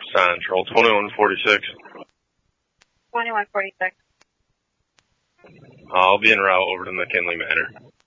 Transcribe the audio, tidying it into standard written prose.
Central, 2146. 2146. I'll be en route over to McKinley Manor.